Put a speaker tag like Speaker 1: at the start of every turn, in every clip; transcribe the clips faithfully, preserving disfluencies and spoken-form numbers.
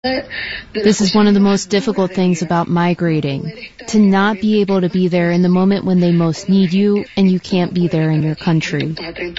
Speaker 1: This is one of the most difficult things about migrating, to not be able to be there in the moment when they most need you and you can't be there in your country.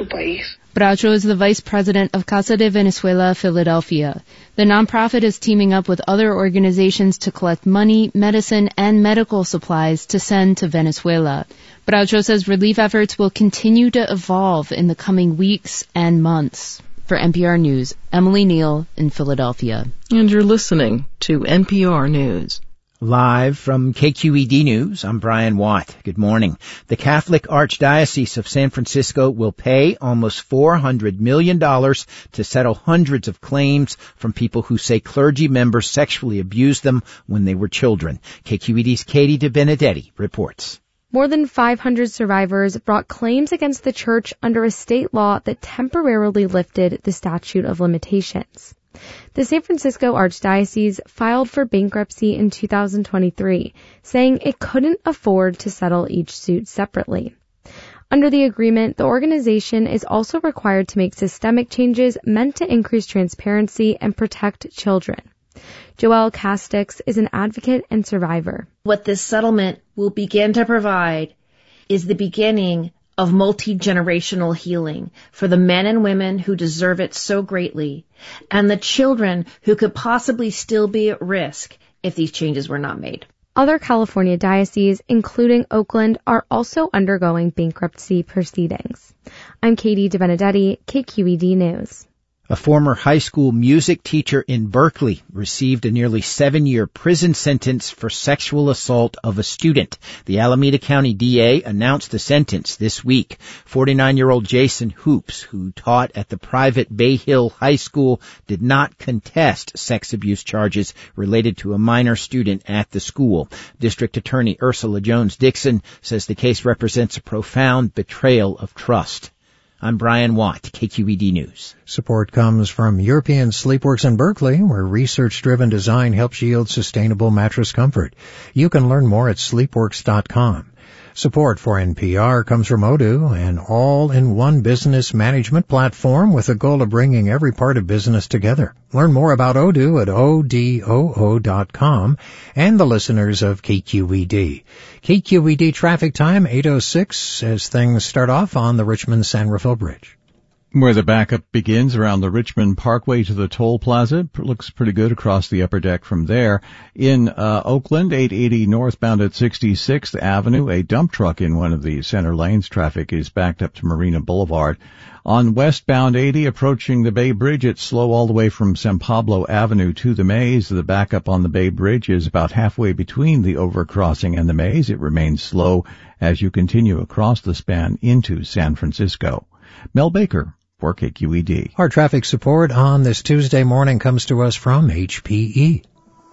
Speaker 1: Bracho is the vice president of Casa de Venezuela, Philadelphia. The nonprofit is teaming up with other organizations to collect money, medicine, and medical supplies to send to Venezuela. Bracho says relief efforts will continue to evolve in the coming weeks and months. For N P R News, Emily Neal in Philadelphia.
Speaker 2: And you're listening to N P R News.
Speaker 3: Live from K Q E D News, I'm Brian Watt. Good morning. The Catholic Archdiocese of San Francisco will pay almost four hundred million dollars to settle hundreds of claims from people who say clergy members sexually abused them when they were children. K Q E D's Katie DeBenedetti reports.
Speaker 4: More than five hundred survivors brought claims against the church under a state law that temporarily lifted the statute of limitations. The San Francisco Archdiocese filed for bankruptcy in two thousand twenty-three, saying it couldn't afford to settle each suit separately. Under the agreement, the organization is also required to make systemic changes meant to increase transparency and protect children. Joelle Castix is an advocate and survivor.
Speaker 5: What this settlement will begin to provide is the beginning of multi-generational healing for the men and women who deserve it so greatly, and the children who could possibly still be at risk if these changes were not made.
Speaker 4: Other California dioceses, including Oakland, are also undergoing bankruptcy proceedings. I'm Katie DeBenedetti, K Q E D News.
Speaker 3: A former high school music teacher in Berkeley received a nearly seven-year prison sentence for sexual assault of a student. The Alameda County D A announced the sentence this week. forty-nine-year-old Jason Hoops, who taught at the private Bay Hill High School, did not contest sex abuse charges related to a minor student at the school. District Attorney Ursula Jones Dixon says the case represents a profound betrayal of trust. I'm Brian Watt, K Q E D News.
Speaker 6: Support comes from European Sleepworks in Berkeley, where research-driven design helps yield sustainable mattress comfort. You can learn more at sleepworks dot com. Support for N P R comes from Odoo, an all-in-one business management platform with the goal of bringing every part of business together. Learn more about Odoo at O D O O dot com and the listeners of K Q E D. K Q E D traffic time, eight oh six, as things start off on the Richmond-San Rafael Bridge.
Speaker 7: Where the backup begins around the Richmond Parkway to the toll plaza. It looks pretty good across the upper deck from there. In uh, Oakland, eight eighty northbound at sixty-sixth Avenue, a dump truck in one of the center lanes. Traffic is backed up to Marina Boulevard. On westbound eighty, approaching the Bay Bridge, it's slow all the way from San Pablo Avenue to the Maze. The backup on the Bay Bridge is about halfway between the overcrossing and the Maze. It remains slow as you continue across the span into San Francisco. Mel Baker for K Q E D.
Speaker 6: Our traffic support on this Tuesday morning comes to us from H P E.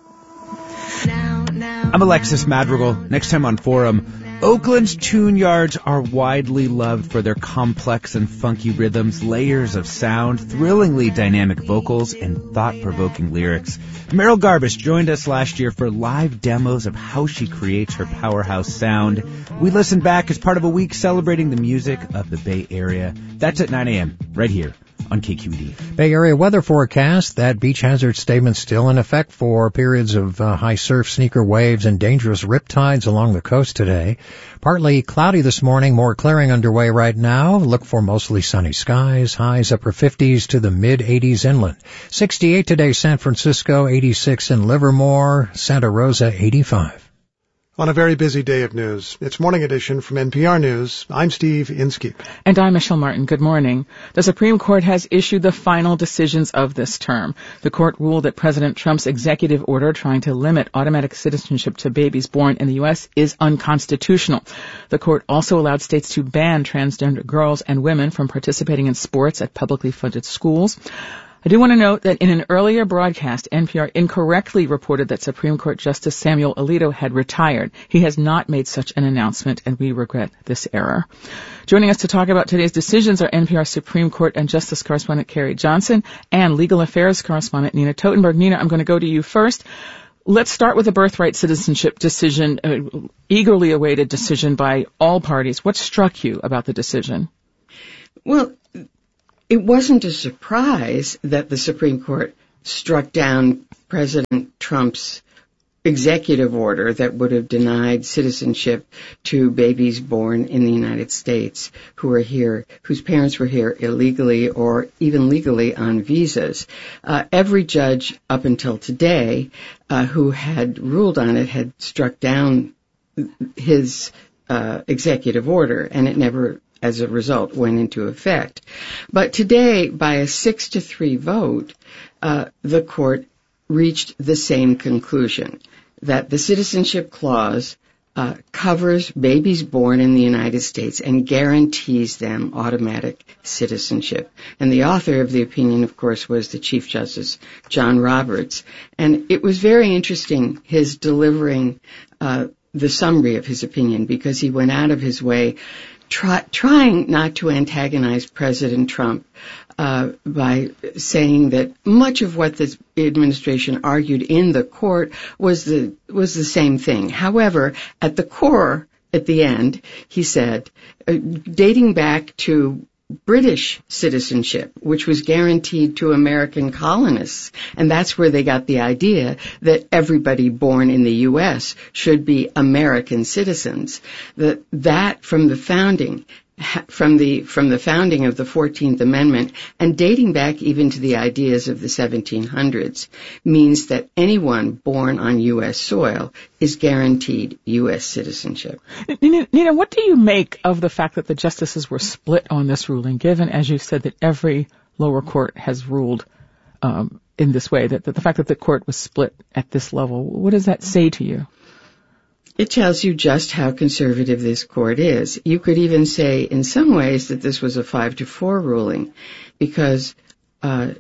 Speaker 8: I'm Alexis Madrigal. Next time on Forum, Oakland's tune yards are widely loved for their complex and funky rhythms, layers of sound, thrillingly dynamic vocals, and thought-provoking lyrics. Meryl Garbus joined us last year for live demos of how she creates her powerhouse sound. We listened back as part of a week celebrating the music of the Bay Area. That's at nine a.m. right here on K Q E D.
Speaker 6: Bay Area weather forecast, that beach hazard statement still in effect for periods of uh, high surf, sneaker waves, and dangerous riptides along the coast today. Partly cloudy this morning, more clearing underway right now. Look for mostly sunny skies, highs upper fifties to the mid-eighties inland. sixty-eight today, San Francisco, eighty-six in Livermore, Santa Rosa, eighty-five.
Speaker 9: On a very busy day of news, it's Morning Edition from N P R News. I'm Steve Inskeep.
Speaker 10: And I'm Michelle Martin. Good morning. The Supreme Court has issued the final decisions of this term. The court ruled that President Trump's executive order trying to limit automatic citizenship to babies born in the U S is unconstitutional. The court also allowed states to ban transgender girls and women from participating in sports at publicly funded schools. I do want to note that in an earlier broadcast, N P R incorrectly reported that Supreme Court Justice Samuel Alito had retired. He has not made such an announcement, and we regret this error. Joining us to talk about today's decisions are N P R Supreme Court and Justice correspondent Carrie Johnson and Legal Affairs correspondent Nina Totenberg. Nina, I'm going to go to you first. Let's start with the birthright citizenship decision, uh, eagerly awaited decision by all parties. What struck you about the decision?
Speaker 11: Well, it wasn't a surprise that the Supreme Court struck down President Trump's executive order that would have denied citizenship to babies born in the United States who are here, whose parents were here illegally or even legally on visas. Uh, every judge up until today uh, who had ruled on it had struck down his uh, executive order, and it never, as a result, went into effect. But today, by a six to three vote, uh, the court reached the same conclusion, that the citizenship clause uh, covers babies born in the United States and guarantees them automatic citizenship. And the author of the opinion, of course, was the Chief Justice, John Roberts. And it was very interesting, his delivering uh, the summary of his opinion, because he went out of his way try, trying not to antagonize President Trump Uh, by saying that much of what the administration argued in the court was the was the same thing. However, at the core, at the end, he said, uh, dating back to British citizenship, which was guaranteed to American colonists, and that's where they got the idea that everybody born in the U S should be American citizens. That that from the founding. From the from the founding of the fourteenth Amendment and dating back even to the ideas of the seventeen hundreds means that anyone born on U S soil is guaranteed U S citizenship.
Speaker 10: Nina, Nina, what do you make of the fact that the justices were split on this ruling, given, as you said, that every lower court has ruled um, in this way, that, that the fact that the court was split at this level, what does that say to you?
Speaker 11: It tells you just how conservative this court is. You could even say in some ways that this was a five to four ruling, because uh,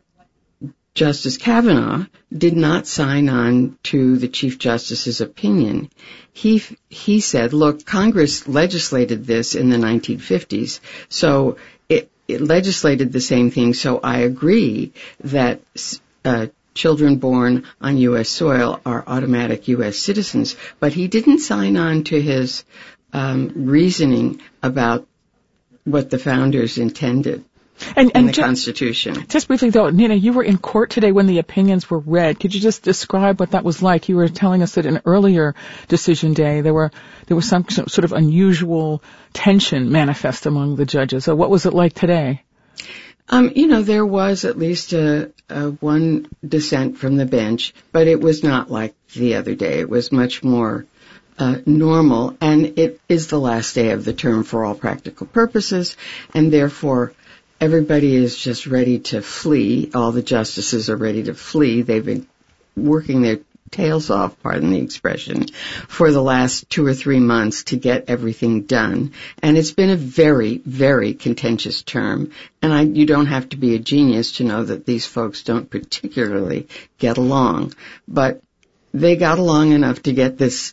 Speaker 11: Justice Kavanaugh did not sign on to the Chief Justice's opinion. He he said, look, Congress legislated this in the nineteen fifties, so it, it legislated the same thing, so I agree that uh children born on U S soil are automatic U S citizens, but he didn't sign on to his um, reasoning about what the founders intended
Speaker 10: and,
Speaker 11: in
Speaker 10: and
Speaker 11: the
Speaker 10: ju-
Speaker 11: Constitution.
Speaker 10: Just briefly, though, Nina, you were in court today when the opinions were read. Could you just describe what that was like? You were telling us that an earlier decision day there were there was some sort of unusual tension manifest among the judges. So what was it like today?
Speaker 11: Um, you know, there was at least a, a one dissent from the bench, but it was not like the other day. It was much more uh, normal, and it is the last day of the term for all practical purposes, and therefore everybody is just ready to flee. All the justices are ready to flee. They've been working their tails off, pardon the expression, for the last two or three months to get everything done. And it's been a very, very contentious term. And I, you don't have to be a genius to know that these folks don't particularly get along. But they got along enough to get this,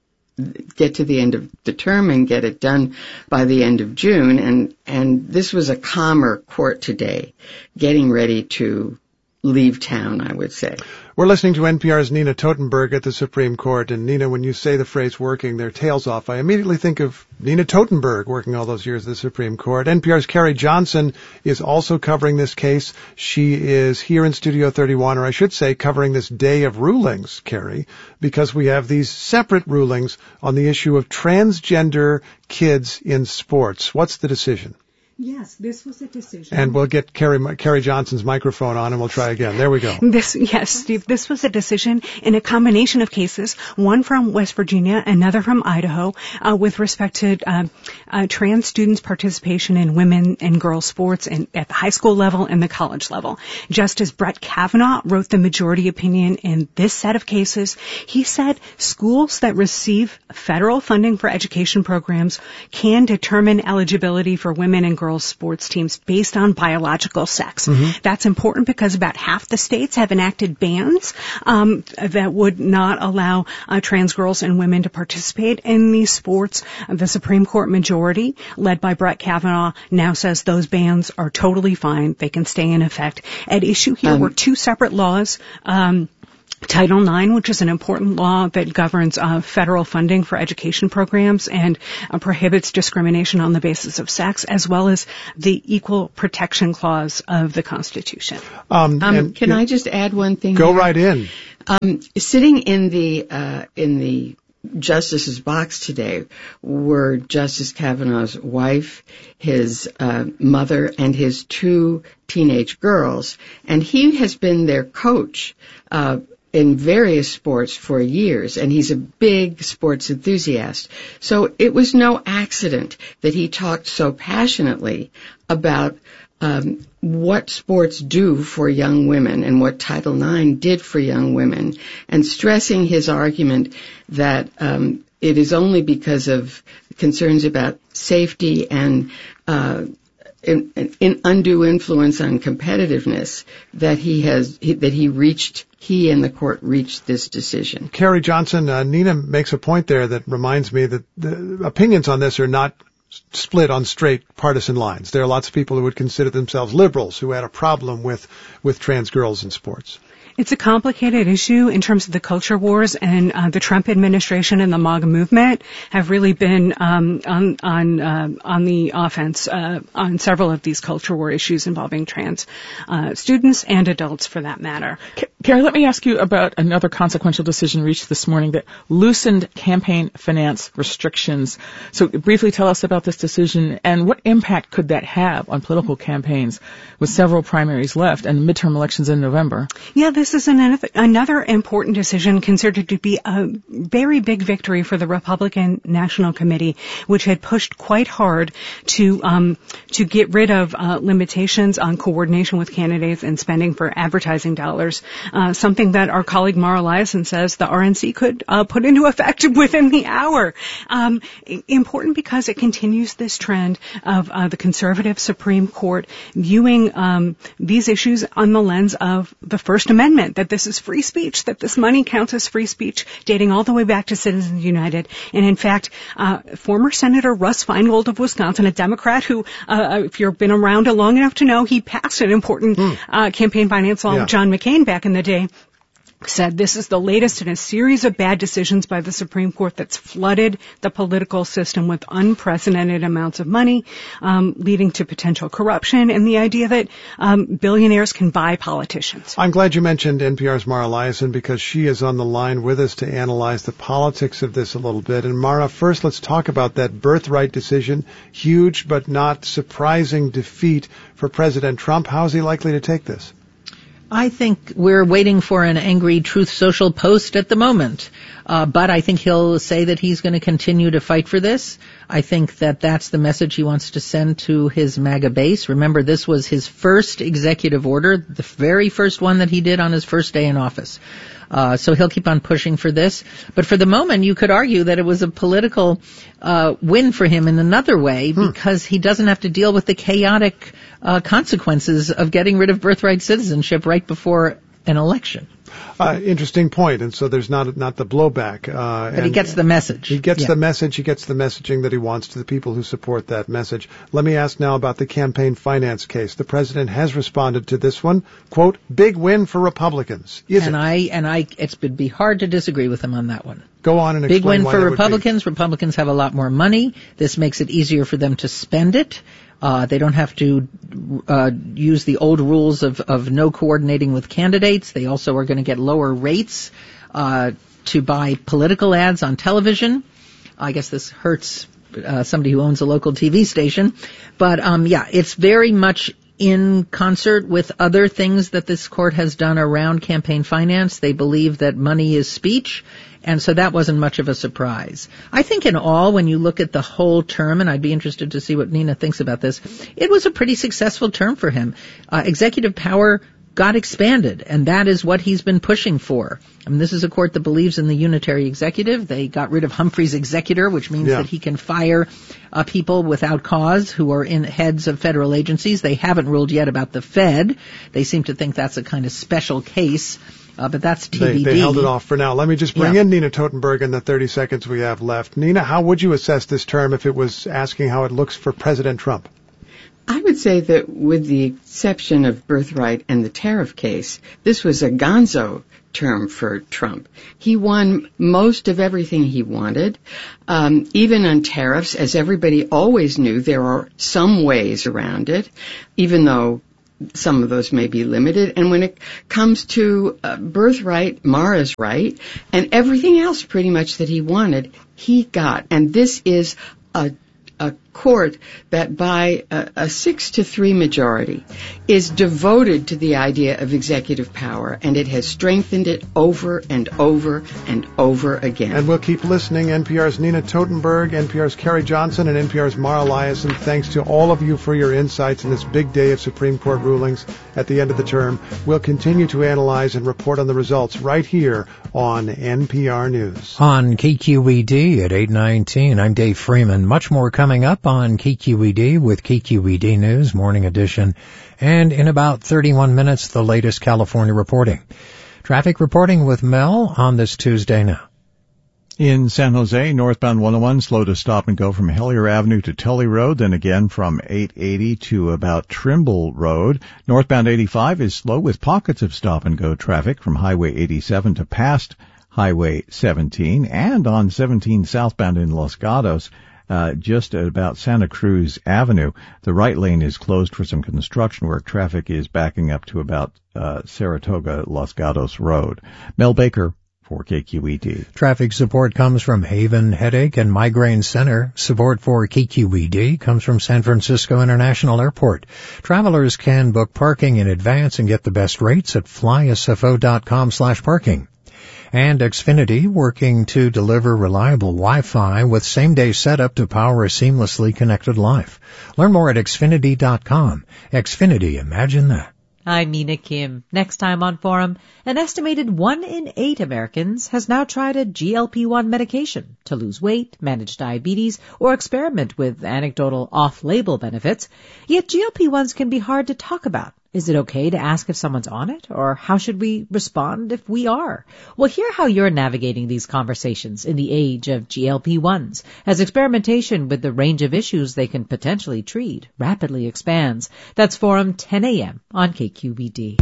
Speaker 11: get to the end of the term and get it done by the end of June. And, and this was a calmer court today, getting ready to leave town, I would say.
Speaker 9: We're listening to N P R's Nina Totenberg at the Supreme Court. And Nina, when you say the phrase working their tails off, I immediately think of Nina Totenberg working all those years at the Supreme Court. N P R's Carrie Johnson is also covering this case. She is here in Studio thirty-one, or I should say covering this day of rulings, Carrie, because we have these separate rulings on the issue of transgender kids in sports. What's the decision?
Speaker 12: Yes, this was a decision.
Speaker 9: And we'll get Carrie, Carrie Johnson's microphone on and we'll try again. There we go.
Speaker 12: This, yes, Steve, this was a decision in a combination of cases, one from West Virginia, another from Idaho, uh, with respect to uh, uh, trans students' participation in women and girls sports and at the high school level and the college level. Justice Brett Kavanaugh wrote the majority opinion in this set of cases. He said schools that receive federal funding for education programs can determine eligibility for women and girls sports teams based on biological sex. Mm-hmm. That's important because about half the states have enacted bans um, that would not allow uh, trans girls and women to participate in these sports. The Supreme Court majority, led by Brett Kavanaugh, now says those bans are totally fine. They can stay in effect. At issue here um, were two separate laws. Um, Title nine, which is an important law that governs uh, federal funding for education programs and uh, prohibits discrimination on the basis of sex, as well as the Equal Protection Clause of the Constitution.
Speaker 11: Um, um, and, can you know, I just add one thing?
Speaker 9: Go
Speaker 11: here?
Speaker 9: right in.
Speaker 11: Um, sitting in the uh, in the Justice's box today were Justice Kavanaugh's wife, his uh, mother, and his two teenage girls, and he has been their coach uh, in various sports for years, and he's a big sports enthusiast. So it was no accident that he talked so passionately about um, what sports do for young women and what Title nine did for young women, and stressing his argument that um, it is only because of concerns about safety and uh, in, in undue influence on competitiveness that he has that he reached. He and the court reached this decision.
Speaker 9: Carrie Johnson, uh, Nina makes a point there that reminds me that the opinions on this are not split on straight partisan lines. There are lots of people who would consider themselves liberals who had a problem with, with trans girls in sports.
Speaker 12: It's a complicated issue in terms of the culture wars, and uh, the Trump administration and the MAGA movement have really been um, on on, uh, on the offense uh, on several of these culture war issues involving trans uh, students and adults, for that matter.
Speaker 10: Carrie, let me ask you about another consequential decision reached this morning that loosened campaign finance restrictions. So briefly tell us about this decision and what impact could that have on political campaigns with several primaries left and midterm elections in November?
Speaker 12: Yeah, this is another, another important decision considered to be a very big victory for the Republican National Committee, which had pushed quite hard to um, to get rid of uh, limitations on coordination with candidates and spending for advertising dollars. Uh, something that our colleague Mara Liasson says the R N C could uh, put into effect within the hour. Um, important because it continues this trend of uh, the conservative Supreme Court viewing um, these issues on the lens of the First Amendment, that this is free speech, that this money counts as free speech, dating all the way back to Citizens United. And in fact, uh, former Senator Russ Feingold of Wisconsin, a Democrat who, uh, if you've been around long enough to know, he passed an important mm. uh, campaign finance law
Speaker 9: yeah.
Speaker 12: with John McCain back in the day, said this is the latest in a series of bad decisions by the Supreme Court that's flooded the political system with unprecedented amounts of money, um, leading to potential corruption and the idea that um, billionaires can buy politicians.
Speaker 9: I'm glad you mentioned N P R's Mara Liasson because she is on the line with us to analyze the politics of this a little bit. And Mara, first let's talk about that birthright decision, huge but not surprising defeat for President Trump. How is he likely to take this?
Speaker 2: I think we're waiting for an angry Truth Social post at the moment. Uh, but I think he'll say that he's going to continue to fight for this. I think that that's the message he wants to send to his MAGA base. Remember, this was his first executive order, the very first one that he did on his first day in office. Uh, so he'll keep on pushing for this. But for the moment, you could argue that it was a political uh, win for him in another way hmm. because he doesn't have to deal with the chaotic uh, consequences of getting rid of birthright citizenship right before an election.
Speaker 9: Uh, interesting point, and so there's not not the blowback. Uh,
Speaker 2: but he gets the message.
Speaker 9: He gets
Speaker 2: yeah.
Speaker 9: the message. He gets the messaging that he wants to the people who support that message. Let me ask now about the campaign finance case. The president has responded to this one. Quote, big win for Republicans. Is
Speaker 2: and
Speaker 9: it?
Speaker 2: I and I, it's would be hard to disagree with him on that one.
Speaker 9: Go on and
Speaker 2: big
Speaker 9: explain
Speaker 2: win
Speaker 9: why
Speaker 2: for
Speaker 9: that
Speaker 2: Republicans. Republicans have a lot more money. This makes it easier for them to spend it. Uh, they don't have to uh, use the old rules of, of no coordinating with candidates. They also are going to get lower rates uh, to buy political ads on television. I guess this hurts uh, somebody who owns a local T V station. But, um, yeah, it's very much in concert with other things that this court has done around campaign finance. They believe that money is speech. And so that wasn't much of a surprise. I think in all, when you look at the whole term, and I'd be interested to see what Nina thinks about this, it was a pretty successful term for him. Uh, executive power got expanded, and that is what he's been pushing for. I mean, this is a court that believes in the unitary executive. They got rid of Humphrey's executor, which means yeah. that he can fire uh, people without cause who are in heads of federal agencies. They haven't ruled yet about the Fed. They seem to think that's a kind of special case. Uh, but that's T B D.
Speaker 9: They, they held it off for now. Let me just bring
Speaker 2: yeah.
Speaker 9: in Nina Totenberg in the thirty seconds we have left. Nina, how would you assess this term if it was asking how it looks for President Trump?
Speaker 11: I would say that with the exception of birthright and the tariff case, this was a gonzo term for Trump. He won most of everything he wanted. Um, even on tariffs, as everybody always knew, there are some ways around it, even though some of those may be limited. And when it comes to uh, birthright, Mara's right, and everything else pretty much that he wanted, he got. And this is a a court that by a, a six to three majority is devoted to the idea of executive power, and it has strengthened it over and over and over again.
Speaker 9: And we'll keep listening. N P R's Nina Totenberg, N P R's Carrie Johnson, and N P R's Mara Liasson, thanks to all of you for your insights in this big day of Supreme Court rulings at the end of the term. We'll continue to analyze and report on the results right here on N P R News.
Speaker 6: On K Q E D at eight nineteen, I'm Dave Freeman. Much more coming up on K Q E D with K Q E D News Morning Edition. And in about thirty-one minutes, the latest California reporting. Traffic reporting with Mel on this Tuesday now.
Speaker 7: In San Jose, northbound one oh one slow to stop and go from Hellier Avenue to Tully Road, then again from eight eighty to about Trimble Road. Northbound eighty-five is slow with pockets of stop and go traffic from Highway eighty-seven to past Highway seventeen, and on seventeen southbound in Los Gatos, uh, just at about Santa Cruz Avenue. The right lane is closed for some construction work. Traffic is backing up to about uh, Saratoga Los Gatos Road. Mel Baker for K Q E D.
Speaker 6: Traffic support comes from Haven Headache and Migraine Center. Support for K Q E D comes from San Francisco International Airport. Travelers can book parking in advance and get the best rates at flyasfo.com slash parking. And Xfinity, working to deliver reliable Wi-Fi with same-day setup to power a seamlessly connected life. Learn more at xfinity dot com. Xfinity, imagine that.
Speaker 13: I'm Mina Kim. Next time on Forum, an estimated one in eight Americans has now tried a G L P one medication to lose weight, manage diabetes, or experiment with anecdotal off-label benefits. Yet G L P ones can be hard to talk about. Is it okay to ask if someone's on it, or how should we respond if we are? Well, hear how you're navigating these conversations in the age of G L P ones, as experimentation with the range of issues they can potentially treat rapidly expands. That's Forum ten a.m. on K Q E D.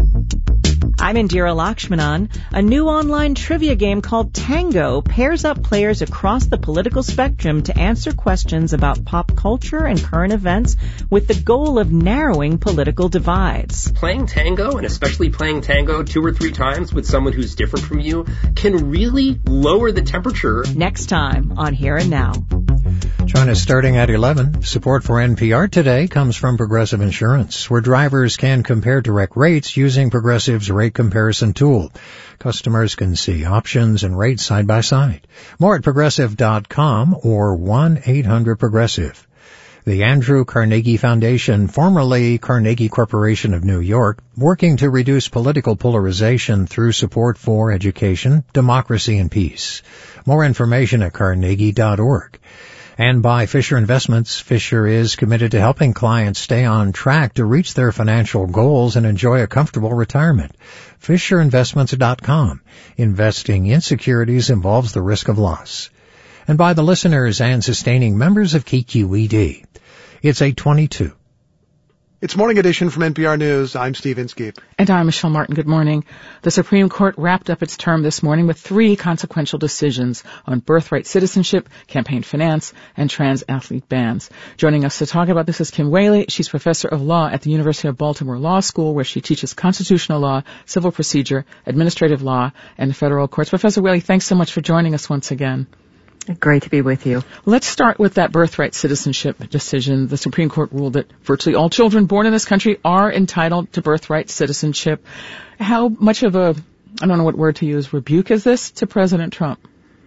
Speaker 14: I'm Indira Lakshmanan. A new online trivia game called Tango pairs up players across the political spectrum to answer questions about pop culture and current events with the goal of narrowing political divides.
Speaker 15: Playing Tango, and especially playing Tango two or three times with someone who's different from you, can really lower the temperature.
Speaker 14: Next time on Here and Now.
Speaker 6: Join us starting at eleven. Support for N P R today comes from Progressive Insurance, where drivers can compare direct rates using Progressive's rate comparison tool. Customers can see options and rates side by side. More at progressive dot com or one eight hundred progressive. The Andrew Carnegie Foundation, formerly Carnegie Corporation of New York, working to reduce political polarization through support for education, democracy, and peace. More information at carnegie dot org. And by Fisher Investments, Fisher is committed to helping clients stay on track to reach their financial goals and enjoy a comfortable retirement. fisher investments dot com. Investing in securities involves the risk of loss. And by the listeners and sustaining members of K Q E D. It's eight twenty-two.
Speaker 9: It's Morning Edition from N P R News. I'm Steve Inskeep.
Speaker 10: And I'm Michelle Martin. Good morning. The Supreme Court wrapped up its term this morning with three consequential decisions on birthright citizenship, campaign finance, and trans athlete bans. Joining us to talk about this is Kim Whaley. She's professor of law at the University of Baltimore Law School, where she teaches constitutional law, civil procedure, administrative law, and federal courts. Professor Whaley, thanks so much for joining us once again.
Speaker 16: Great to be with you.
Speaker 10: Let's start with that birthright citizenship decision. The Supreme Court ruled that virtually all children born in this country are entitled to birthright citizenship. How much of a, I don't know what word to use, rebuke is this to President Trump?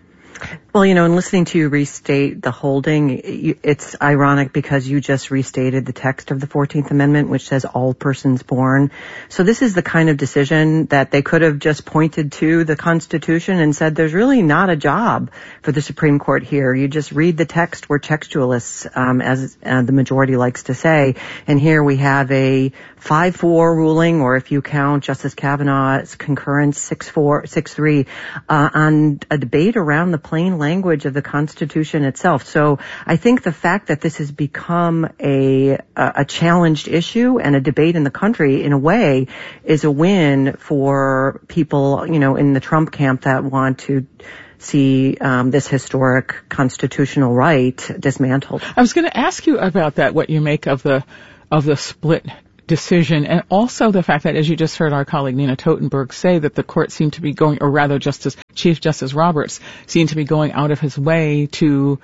Speaker 16: Well, you know, in listening to you restate the holding, it's ironic because you just restated the text of the fourteenth Amendment, which says all persons born. So this is the kind of decision that they could have just pointed to the Constitution and said there's really not a job for the Supreme Court here. You just read the text. We're textualists, um, as uh, the majority likes to say. And here we have a five four ruling, or if you count Justice Kavanaugh's concurrence, six four, six three, uh, on a debate around the plain language of the Constitution itself. So I think the fact that this has become a, a challenged issue and a debate in the country, in a way, is a win for people, you know, in the Trump camp that want to see um, this historic constitutional right dismantled.
Speaker 10: I was going to ask you about that, what you make of the of the split decision, and also the fact that, as you just heard our colleague Nina Totenberg say, that the court seemed to be going, or rather Justice Chief Justice Roberts seemed to be going out of his way to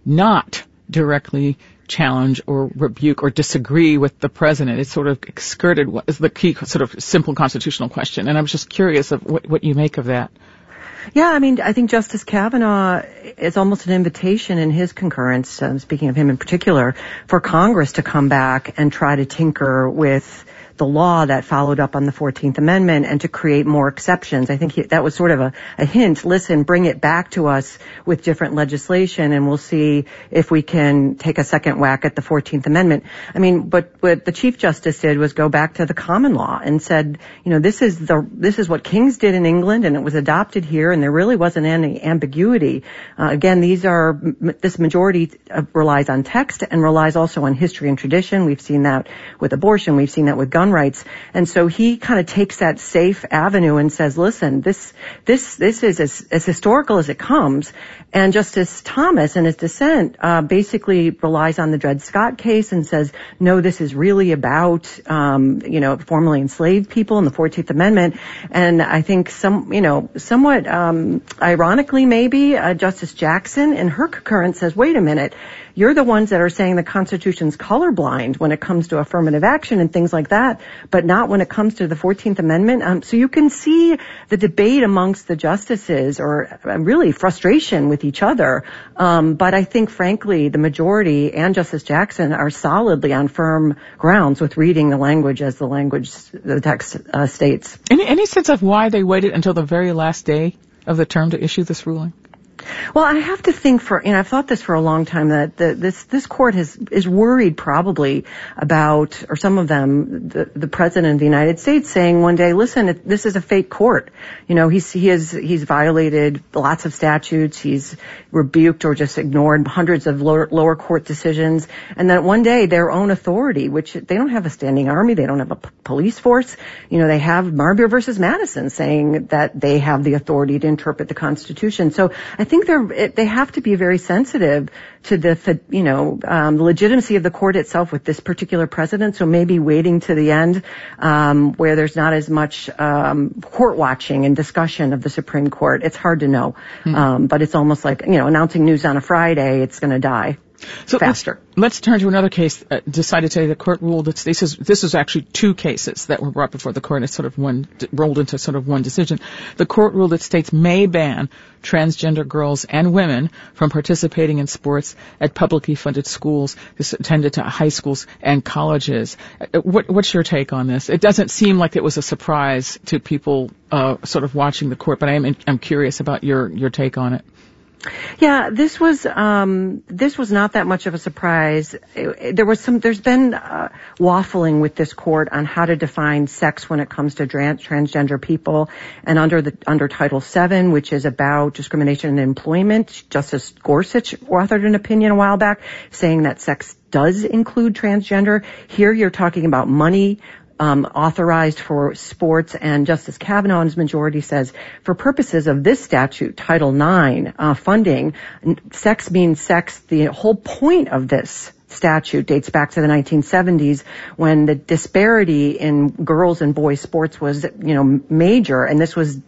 Speaker 10: not directly challenge or rebuke or disagree with the president. It sort of skirted what is the key sort of simple constitutional question, and I was just curious of what, what you make of that.
Speaker 16: Yeah, I mean, I think Justice Kavanaugh is almost an invitation in his concurrence, um, speaking of him in particular, for Congress to come back and try to tinker with the law that followed up on the fourteenth Amendment and to create more exceptions. I think he, that was sort of a, a hint. Listen, bring it back to us with different legislation and we'll see if we can take a second whack at the fourteenth Amendment. I mean, but what the Chief Justice did was go back to the common law and said, you know, this is the, this is what kings did in England and it was adopted here and there really wasn't any ambiguity. Uh, again, these are, this majority uh, relies on text and relies also on history and tradition. We've seen that with abortion. We've seen that with gun rights. And so he kind of takes that safe avenue and says, listen, this, this, this is as, as historical as it comes. And Justice Thomas in his dissent, uh, basically relies on the Dred Scott case and says, no, this is really about, um, you know, formerly enslaved people in the fourteenth Amendment. And I think some, you know, somewhat, um, ironically maybe, uh, Justice Jackson in her concurrence says, wait a minute, you're the ones that are saying the Constitution's colorblind when it comes to affirmative action and things like that, but not when it comes to the fourteenth Amendment. Um, so you can see the debate amongst the justices, or uh, really frustration with each other. Um, but I think, frankly, the majority and Justice Jackson are solidly on firm grounds with reading the language as the language, the text uh, states.
Speaker 10: Any, any sense of why they waited until the very last day of the term to issue this ruling?
Speaker 16: Well, I have to think for, you know, I've thought this for a long time, that the, this, this court has, is worried probably about, or some of them, the, the president of the United States saying one day, listen, it, this is a fake court. You know, he's, he has, he's violated lots of statutes. He's rebuked or just ignored hundreds of lower, lower court decisions. And then one day their own authority, which they don't have a standing army, they don't have a p- police force. You know, they have Marbury versus Madison saying that they have the authority to interpret the Constitution. So I think they're, they have to be very sensitive to the, you know, um, the legitimacy of the court itself with this particular president. So maybe waiting to the end, um, where there's not as much, um, court watching and discussion of the Supreme Court. It's hard to know. Mm-hmm. Um, but it's almost like, you know, announcing news on a Friday, it's going to die.
Speaker 10: So
Speaker 16: faster.
Speaker 10: Let's, let's turn to another case uh, decided today. The court ruled that this is, this is actually two cases that were brought before the court. It's sort of one, rolled into sort of one decision. The court ruled that states may ban transgender girls and women from participating in sports at publicly funded schools. This attended to high schools and colleges. What, what's your take on this? It doesn't seem like it was a surprise to people uh, sort of watching the court, but I am I'm curious about your, your take on it.
Speaker 16: Yeah, this was um this was not that much of a surprise. It, there was some there's been uh, waffling with this court on how to define sex when it comes to trans, transgender people, and under the under Title seven, which is about discrimination in employment, Justice Gorsuch authored an opinion a while back saying that sex does include transgender. Here you're talking about money Um, authorized for sports, and Justice Kavanaugh and his majority says, for purposes of this statute, Title nine uh, funding, sex means sex. The whole point of this statute dates back to the nineteen seventies when the disparity in girls and boys sports was, you know, major, and this was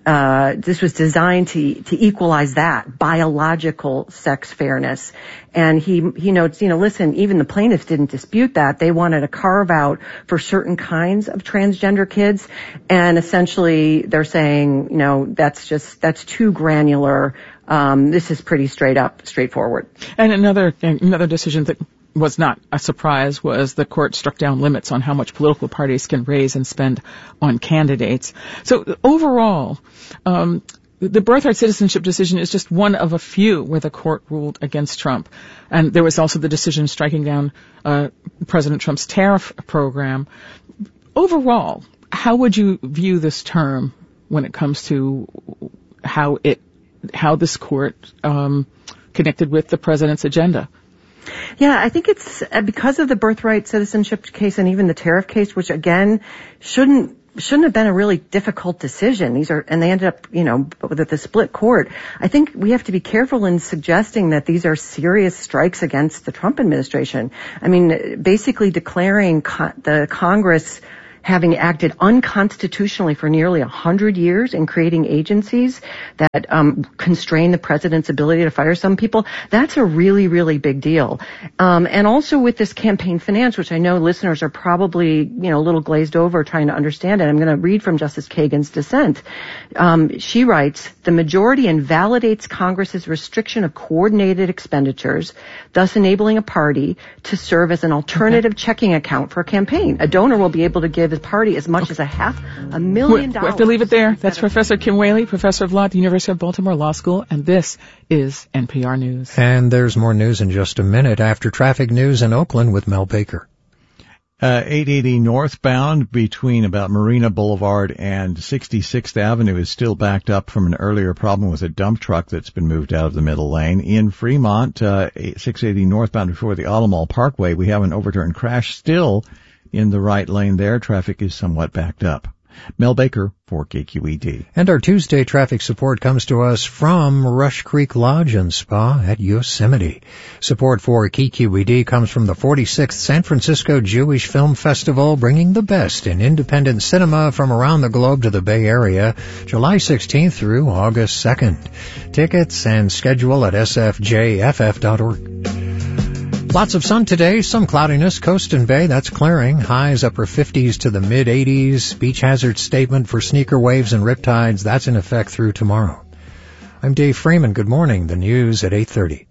Speaker 16: uh this was designed to to equalize that biological sex fairness. And he he notes, you know, listen, even the plaintiffs didn't dispute that. They wanted a carve out for certain kinds of transgender kids, and essentially they're saying, you know, that's just that's too granular. Um, this is pretty straight up, straightforward.
Speaker 10: And another another decision that was not a surprise was the court struck down limits on how much political parties can raise and spend on candidates. So overall, um, the birthright citizenship decision is just one of a few where the court ruled against Trump. And there was also the decision striking down uh, President Trump's tariff program. Overall, how would you view this term when it comes to how it how this court um, connected with the president's agenda.
Speaker 16: Yeah, I think it's because of the birthright citizenship case and even the tariff case, which again shouldn't shouldn't have been a really difficult decision. These are, and they ended up, you know, with the split court. I think we have to be careful in suggesting that these are serious strikes against the Trump administration. I mean, basically declaring co- the Congress having acted unconstitutionally for nearly a hundred years in creating agencies that um, constrain the president's ability to fire some people, that's a really, really big deal. Um, and also with this campaign finance, which I know listeners are probably, you know, a little glazed over trying to understand it. I'm going to read from Justice Kagan's dissent. Um, she writes, the majority invalidates Congress's restriction of coordinated expenditures, thus enabling a party to serve as an alternative okay. checking account for a campaign. A donor will be able to give his party as much okay. as a half a million dollars.
Speaker 10: We have to leave it there. That's Professor Kim Whaley, Professor of Law at the University of Baltimore Law School, and this is N P R News.
Speaker 6: And there's more news in just a minute after traffic news in Oakland with Mel Baker.
Speaker 7: Uh, eight eighty northbound between about Marina Boulevard and sixty-sixth Avenue is still backed up from an earlier problem with a dump truck that's been moved out of the middle lane. In Fremont, uh, six eighty northbound before the Automall Parkway, we have an overturned crash still in the right lane there. Traffic is somewhat backed up. Mel Baker for K Q E D.
Speaker 6: And our Tuesday traffic support comes to us from Rush Creek Lodge and Spa at Yosemite. Support for K Q E D comes from the forty-sixth San Francisco Jewish Film Festival, bringing the best in independent cinema from around the globe to the Bay Area, July sixteenth through August second. Tickets and schedule at s f j f f dot org. Lots of sun today, some cloudiness, coast and bay, that's clearing. Highs upper fifties to the mid eighties. Beach hazard statement for sneaker waves and riptides, that's in effect through tomorrow. I'm Dave Freeman. Good morning. The news at eight thirty.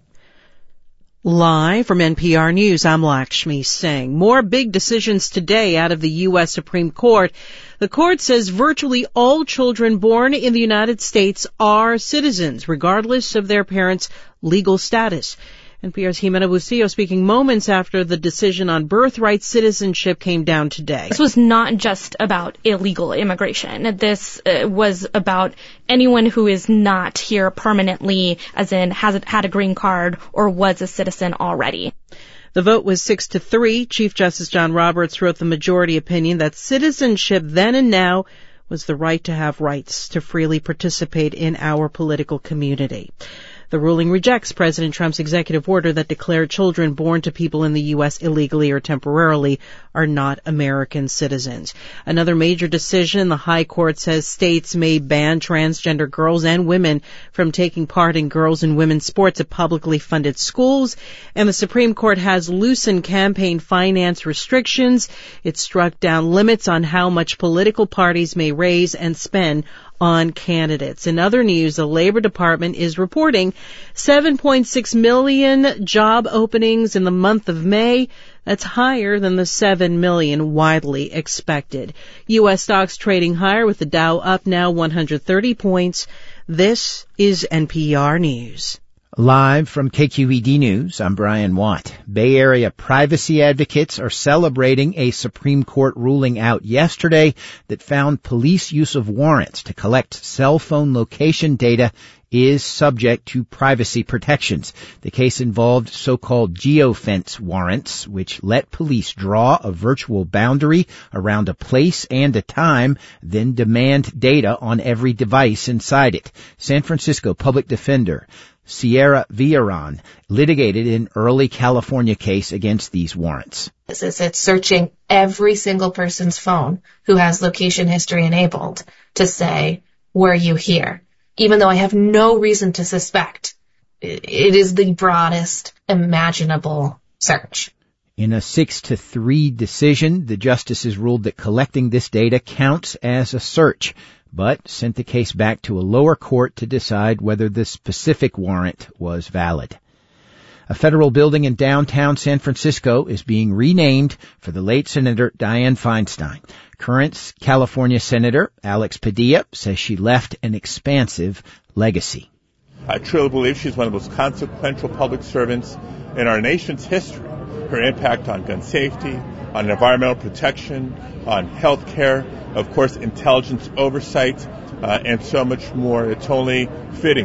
Speaker 17: Live from N P R News, I'm Lakshmi Singh. More big decisions today out of the U S Supreme Court. The court says virtually all children born in the United States are citizens, regardless of their parents' legal status. N P R's Jimena Bucillo speaking moments after the decision on birthright citizenship came down today.
Speaker 18: This was not just about illegal immigration. This uh, was about anyone who is not here permanently, as in has had a green card or was a citizen already.
Speaker 17: The vote was six to three. Chief Justice John Roberts wrote the majority opinion that citizenship then and now was the right to have rights to freely participate in our political community. The ruling rejects President Trump's executive order that declared children born to people in the U S illegally or temporarily are not American citizens. Another major decision, the High Court says states may ban transgender girls and women from taking part in girls and women's sports at publicly funded schools. And the Supreme Court has loosened campaign finance restrictions. It struck down limits on how much political parties may raise and spend on candidates. In other news, the Labor Department is reporting seven point six million job openings in the month of May. That's higher than the seven million widely expected. U S stocks trading higher with the Dow up now one hundred thirty points. This is N P R News.
Speaker 3: Live from K Q E D News, I'm Brian Watt. Bay Area privacy advocates are celebrating a Supreme Court ruling out yesterday that found police use of warrants to collect cell phone location data is subject to privacy protections. The case involved so-called geofence warrants, which let police draw a virtual boundary around a place and a time, then demand data on every device inside it. San Francisco public defender Sierra Villaron litigated an early California case against these warrants.
Speaker 19: It's searching every single person's phone who has location history enabled to say, were you here? Even though I have no reason to suspect. It is the broadest imaginable search.
Speaker 3: In a six to three decision, the justices ruled that collecting this data counts as a search, but sent the case back to a lower court to decide whether the specific warrant was valid. A federal building in downtown San Francisco is being renamed for the late Senator Dianne Feinstein. Current California Senator Alex Padilla says she left an expansive legacy.
Speaker 20: I truly believe she's one of the most consequential public servants in our nation's history. Her impact on gun safety, on environmental protection, on health care, of course, intelligence oversight, uh, and so much more. It's only fitting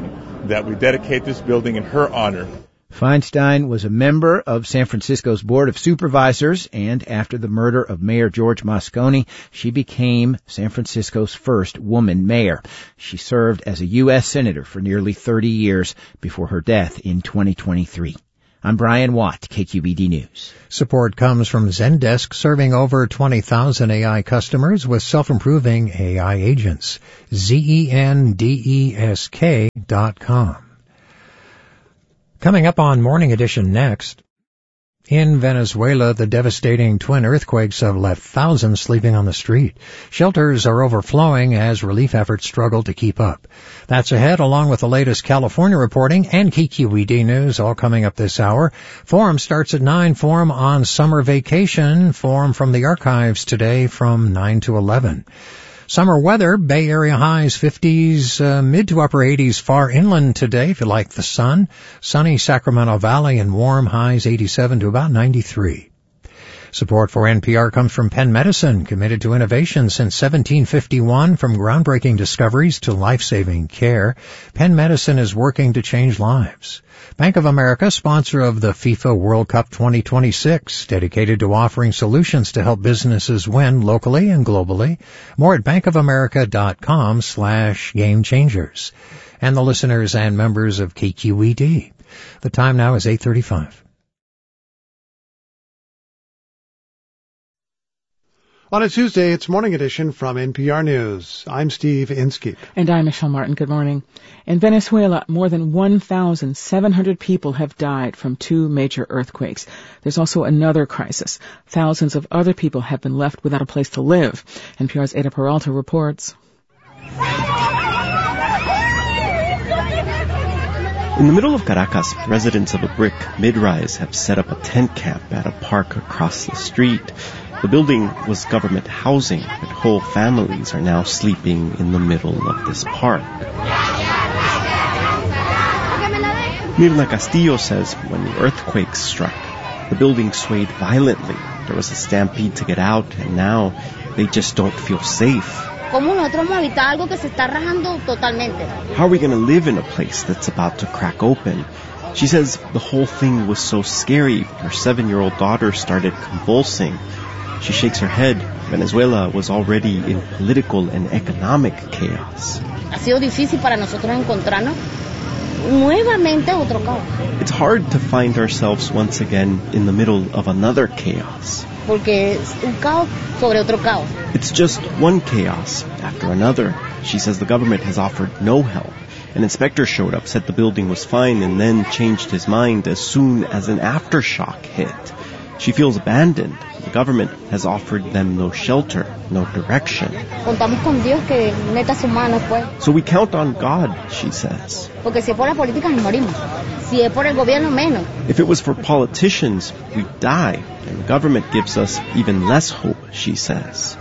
Speaker 20: that we dedicate this building in her honor.
Speaker 3: Feinstein was a member of San Francisco's Board of Supervisors, and after the murder of Mayor George Moscone, she became San Francisco's first woman mayor. She served as a U S Senator for nearly thirty years before her death in twenty twenty-three. I'm Brian Watt, K Q B D News.
Speaker 6: Support comes from Zendesk, serving over twenty thousand A I customers with self-improving A I agents. Z E N D E S K dot com. Coming up on Morning Edition next. In Venezuela, the devastating twin earthquakes have left thousands sleeping on the street. Shelters are overflowing as relief efforts struggle to keep up. That's ahead, along with the latest California reporting and K Q E D news, all coming up this hour. Forum starts at nine. Forum on summer vacation. Forum from the archives today from nine to eleven. Summer weather, Bay Area highs fifties, uh, mid to upper eighties far inland today if you like the sun. Sunny Sacramento Valley and warm highs eighty-seven to about ninety-three. Support for N P R comes from Penn Medicine, committed to innovation since seventeen fifty-one, from groundbreaking discoveries to life-saving care. Penn Medicine is working to change lives. Bank of America, sponsor of the FIFA World Cup twenty twenty-six, dedicated to offering solutions to help businesses win locally and globally. More at bankofamerica.com slash game changers. And the listeners and members of K Q E D. The time now is eight thirty-five.
Speaker 9: On a Tuesday, it's Morning Edition from N P R News. I'm Steve Inskeep.
Speaker 10: And I'm Michelle Martin. Good morning. In Venezuela, more than one thousand seven hundred people have died from two major earthquakes. There's also another crisis. Thousands of other people have been left without a place to live. N P R's Ada Peralta reports.
Speaker 21: In the middle of Caracas, residents of a brick mid-rise have set up a tent camp at a park across the street. The building was government housing, but whole families are now sleeping in the middle of this park. Mirna Castillo says when the earthquake struck, the building swayed violently. There was a stampede to get out, and now they just don't feel safe. How are we going to live in a place that's about to crack open? She says the whole thing was so scary, her seven-year-old daughter started convulsing. She shakes her head. Venezuela was already in political and economic chaos. It's hard to find ourselves once again in the middle of another chaos. It's just one chaos after another. She says the government has offered no help. An inspector showed up, said the building was fine, and then changed his mind as soon as an aftershock hit. She feels abandoned. The government has offered them no shelter, no direction. So we count on God, she says. If it was for politicians, we'd die, and the government gives us even less hope, she says.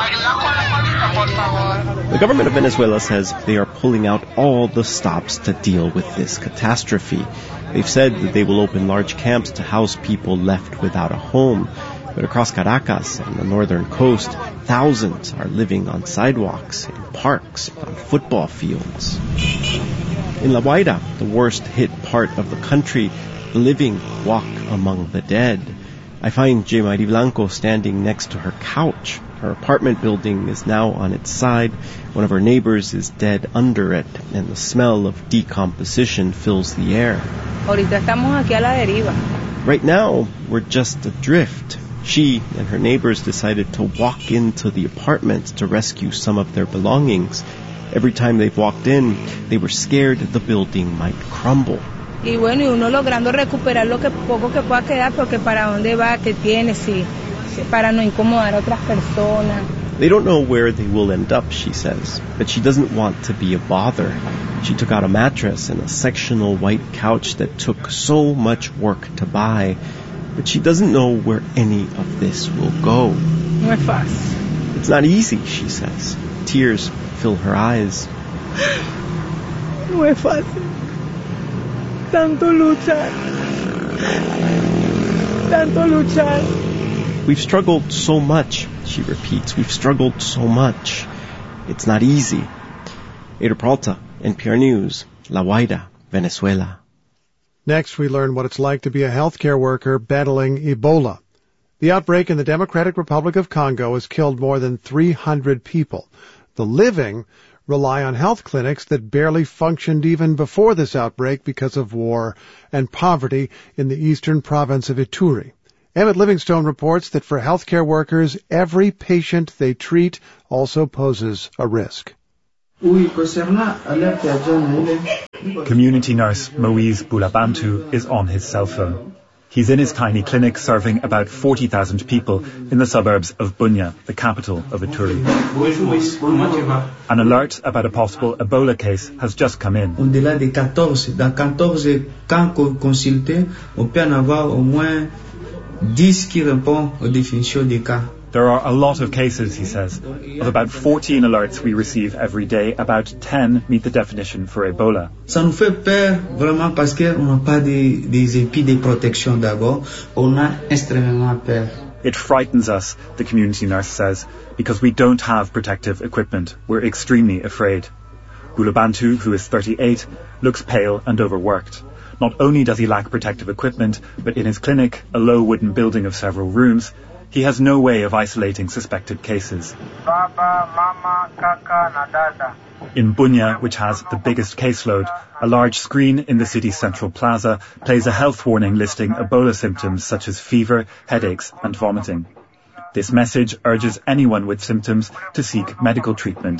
Speaker 21: The government of Venezuela says they are pulling out all the stops to deal with this catastrophe. They've said that they will open large camps to house people left without a home. But across Caracas and the northern coast, thousands are living on sidewalks, in parks, on football fields. In La Guaira, the worst-hit part of the country, the living walk among the dead. I find J. Marie Blanco standing next to her couch. Her apartment building is now on its side. One of her neighbors is dead under it, and the smell of decomposition fills the air. Right now, we're just adrift. She and her neighbors decided to walk into the apartment to rescue some of their belongings. Every time they've walked in, they were scared the building might crumble. Y bueno, y uno logrando recuperar lo que poco que pueda quedar, porque para dónde va, qué tiene, si, para no incomodar a otras personas. They don't know where they will end up, she says, but she doesn't want to be a bother. She took out a mattress and a sectional white couch that took so much work to buy, but she doesn't know where any of this will go. No es fácil. It's not easy, she says. Tears fill her eyes. No es fácil. Tanto luchar. Tanto luchar. We've struggled so much, she repeats. We've struggled so much. It's not easy. Ada Peralta, N P R News, La Guaira. Venezuela.
Speaker 9: Next, we learn what it's like to be a healthcare worker battling Ebola. The outbreak in the Democratic Republic of Congo has killed more than three hundred people. The living rely on health clinics that barely functioned even before this outbreak because of war and poverty in the eastern province of Ituri. Emmett Livingstone reports that for healthcare workers, every patient they treat also poses a risk.
Speaker 1: Community nurse Moise Boulabantu is on his cell phone. He's in his tiny clinic serving about forty thousand people in the suburbs of Bunia, the capital of Ituri. An alert about a possible Ebola case has just come in.
Speaker 22: Au-delà des quatorze, dans quatorze cas consultés, on peut en avoir au moins dix qui répondent aux définitions des cas.
Speaker 1: There are a lot of cases, he says. Of about fourteen alerts we receive every day, about ten meet the definition for Ebola.
Speaker 22: Ça nous fait peur vraiment parce qu'on n'a pas des, des épis de protection d'abord. On a extrêmement peur.
Speaker 1: It frightens us, the community nurse says, because we don't have protective equipment. We're extremely afraid. Boulabantu, who is thirty-eight, looks pale and overworked. Not only does he lack protective equipment, but in his clinic, a low wooden building of several rooms, he has no way of isolating suspected cases.
Speaker 23: Baba, mama, kaka, na dada.
Speaker 1: In Bunia, which has the biggest caseload, a large screen in the city's central plaza plays a health warning listing Ebola symptoms such as fever, headaches and vomiting. This message urges anyone with symptoms to seek medical treatment.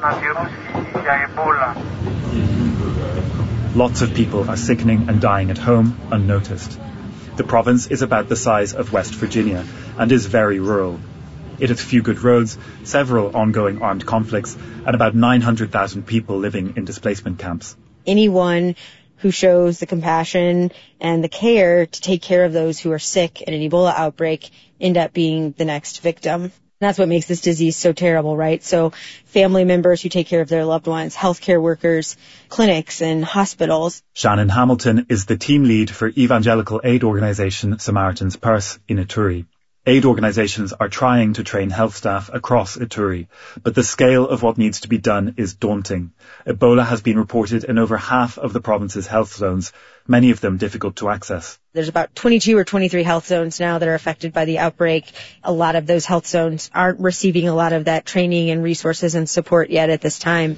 Speaker 1: Lots of people are sickening and dying at home, unnoticed. The province is about the size of West Virginia and is very rural. It has few good roads, several ongoing armed conflicts, and about nine hundred thousand people living in displacement camps.
Speaker 24: Anyone who shows the compassion and the care to take care of those who are sick in an Ebola outbreak end up being the next victim. That's what makes this disease so terrible, right? So family members who take care of their loved ones, healthcare workers, clinics and hospitals.
Speaker 1: Shannon Hamilton is the team lead for evangelical aid organization Samaritan's Purse in Ituri. Aid organizations are trying to train health staff across Ituri, but the scale of what needs to be done is daunting. Ebola has been reported in over half of the province's health zones, many of them difficult to access.
Speaker 24: There's about twenty-two or twenty-three health zones now that are affected by the outbreak. A lot of those health zones aren't receiving a lot of that training and resources and support yet at this time.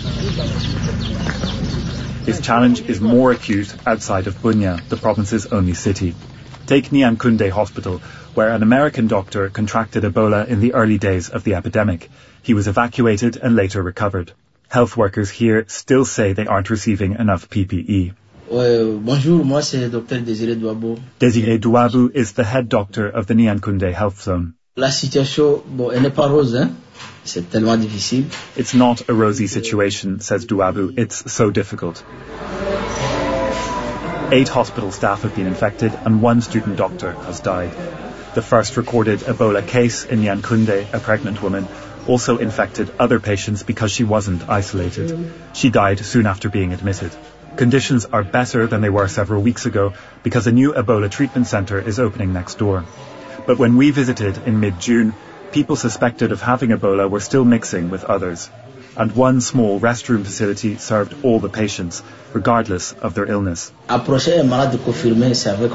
Speaker 1: This challenge is more acute outside of Bunia, the province's only city. Take Nyankunde Hospital, where an American doctor contracted Ebola in the early days of the epidemic. He was evacuated and later recovered. Health workers here still say they aren't receiving enough P P E.
Speaker 22: Uh, bonjour, moi c'est Docteur Désiré Douabou.
Speaker 1: Désiré Douabou is the head doctor of the Nyankunde Health Zone.
Speaker 22: La situation, bon, elle n'est pas rose, hein? C'est tellement difficile.
Speaker 1: It's not a rosy situation, says Douabou. It's so difficult. Eight hospital staff have been infected and one student doctor has died. The first recorded Ebola case in Nyankunde, a pregnant woman, also infected other patients because she wasn't isolated. She died soon after being admitted. Conditions are better than they were several weeks ago because a new Ebola treatment centre is opening next door. But when we visited in mid-June, people suspected of having Ebola were still mixing with others. And one small restroom facility served all the patients, regardless of their illness.
Speaker 22: Douabou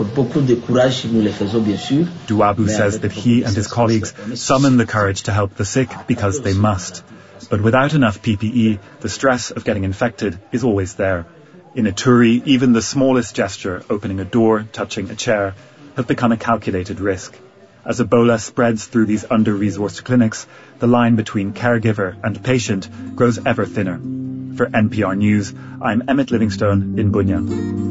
Speaker 1: says that he and his colleagues summon the courage to help the sick because they must. But without enough P P E, the stress of getting infected is always there. In Ituri, even the smallest gesture, opening a door, touching a chair, has become a calculated risk. As Ebola spreads through these under-resourced clinics, the line between caregiver and patient grows ever thinner. For N P R News, I'm Emmett Livingstone in Bunia.